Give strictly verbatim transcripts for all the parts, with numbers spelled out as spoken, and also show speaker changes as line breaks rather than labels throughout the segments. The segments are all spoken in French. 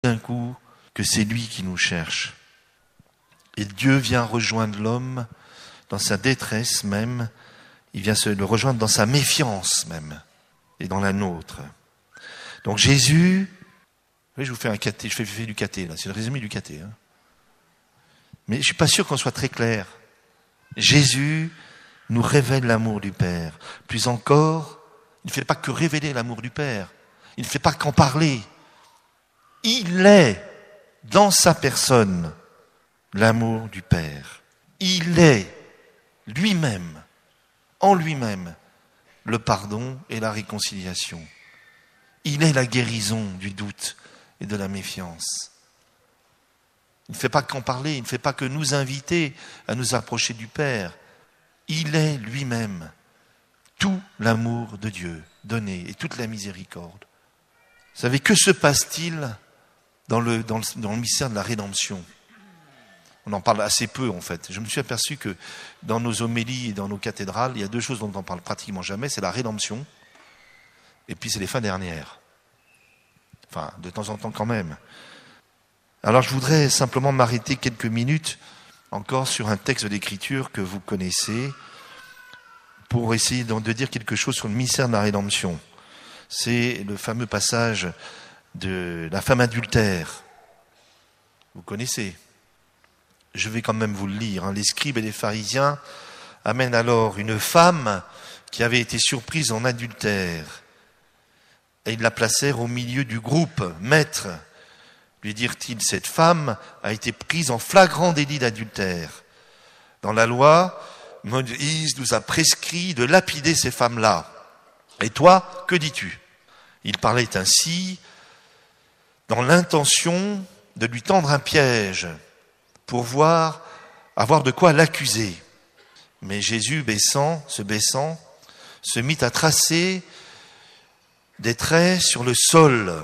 d'un coup que c'est lui qui nous cherche. Et Dieu vient rejoindre l'homme dans sa détresse même, il vient se le rejoindre dans sa méfiance même, et dans la nôtre. Donc Jésus, oui, je vous fais un caté, je fais, fais du caté là, c'est le résumé du caté. Hein. Mais je ne suis pas sûr qu'on soit très clair. Jésus nous révèle l'amour du Père. Plus encore, il ne fait pas que révéler l'amour du Père. Il ne fait pas qu'en parler. Il est, dans sa personne, l'amour du Père. Il est lui-même, en lui-même, le pardon et la réconciliation. Il est la guérison du doute et de la méfiance. Il ne fait pas qu'en parler, il ne fait pas que nous inviter à nous approcher du Père. Il est lui-même tout l'amour de Dieu donné et toute la miséricorde. Vous savez, que se passe-t-il dans le, dans le, dans le mystère de la rédemption ? On en parle assez peu en fait. Je me suis aperçu que dans nos homélies et dans nos cathédrales, il y a deux choses dont on ne parle pratiquement jamais, c'est la rédemption et puis c'est les fins dernières. Enfin, de temps en temps quand même. Alors je voudrais simplement m'arrêter quelques minutes encore sur un texte de l'Écriture que vous connaissez pour essayer de dire quelque chose sur le mystère de la rédemption. C'est le fameux passage de la femme adultère. Vous connaissez ? Je vais quand même vous le lire. Hein. Les scribes et les pharisiens amènent alors une femme qui avait été surprise en adultère. Et ils la placèrent au milieu du groupe. Maître, lui dirent-ils, cette femme a été prise en flagrant délit d'adultère. Dans la loi, Moïse nous a prescrit de lapider ces femmes-là. Et toi, que dis-tu ? Il parlait ainsi dans l'intention de lui tendre un piège pour voir, avoir de quoi l'accuser. Mais Jésus, baissant, se baissant, se mit à tracer des traits sur le sol.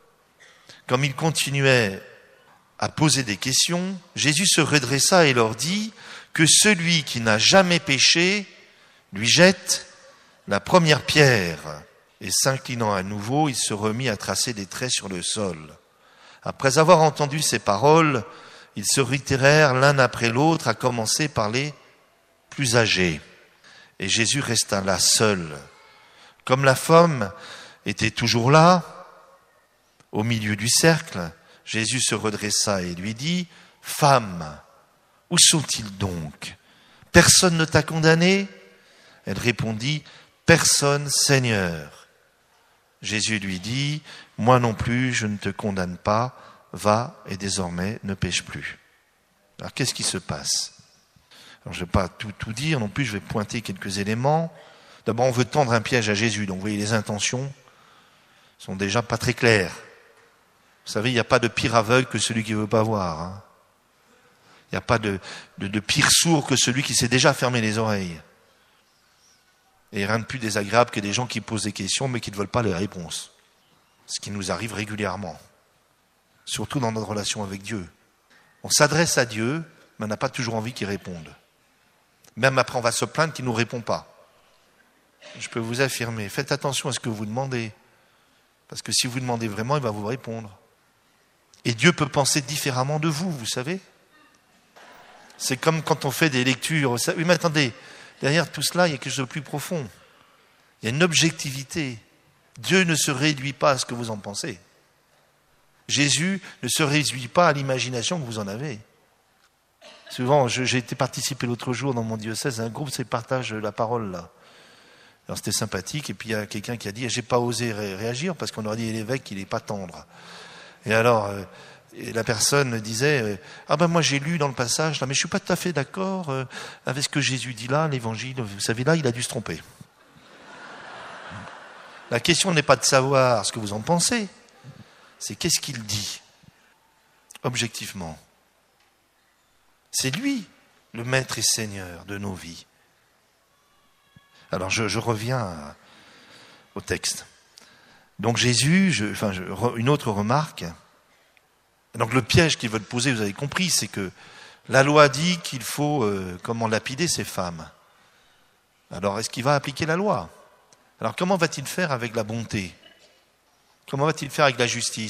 Comme il continuait à poser des questions, Jésus se redressa et leur dit que celui qui n'a jamais péché lui jette la première pierre. Et s'inclinant à nouveau, il se remit à tracer des traits sur le sol. Après avoir entendu ces paroles, ils se retirèrent l'un après l'autre, à commencer par les plus âgés. Et Jésus resta là seul. Comme la femme était toujours là, au milieu du cercle, Jésus se redressa et lui dit : « Femme, où sont-ils donc ? Personne ne t'a condamné ? » Elle répondit : « Personne, Seigneur. » Jésus lui dit : « Moi non plus, je ne te condamne pas. Va et désormais ne pêche plus. » Alors qu'est-ce qui se passe ? Alors, je ne vais pas tout, tout dire non plus, je vais pointer quelques éléments. D'abord, on veut tendre un piège à Jésus, donc vous voyez, les intentions sont déjà pas très claires. Vous savez, il n'y a pas de pire aveugle que celui qui ne veut pas voir. Hein. Il n'y a pas de, de, de pire sourd que celui qui s'est déjà fermé les oreilles. Et rien de plus désagréable que des gens qui posent des questions mais qui ne veulent pas les réponses. Ce qui nous arrive régulièrement. Surtout dans notre relation avec Dieu. On s'adresse à Dieu, mais on n'a pas toujours envie qu'il réponde. Même après, on va se plaindre qu'il ne nous répond pas. Je peux vous affirmer, faites attention à ce que vous demandez. Parce que si vous demandez vraiment, il va vous répondre. Et Dieu peut penser différemment de vous, vous savez. C'est comme quand on fait des lectures. Oui, mais attendez, derrière tout cela, il y a quelque chose de plus profond. Il y a une objectivité. Dieu ne se réduit pas à ce que vous en pensez. Jésus ne se réduit pas à l'imagination que vous en avez. Souvent, je, j'ai été participé l'autre jour dans mon diocèse, un groupe, c'est le partage de la parole là. Alors c'était sympathique, et puis il y a quelqu'un qui a dit « j'ai pas osé ré- réagir parce qu'on aurait dit l'évêque qu'il n'est pas tendre ». Et alors, euh, et la personne disait euh, « ah ben moi j'ai lu dans le passage, là, mais je suis pas tout à fait d'accord euh, avec ce que Jésus dit là, l'évangile, vous savez là, il a dû se tromper ». La question n'est pas de savoir ce que vous en pensez, c'est qu'est-ce qu'il dit, objectivement. C'est lui, le maître et seigneur de nos vies. Alors je, je reviens à, au texte. Donc Jésus, je, enfin, je, une autre remarque. Donc le piège qu'ils veulent poser, vous avez compris, c'est que la loi dit qu'il faut euh, comment lapider ces femmes. Alors est-ce qu'il va appliquer la loi ? Alors comment va-t-il faire avec la bonté ? Comment va-t-il faire avec la justice ?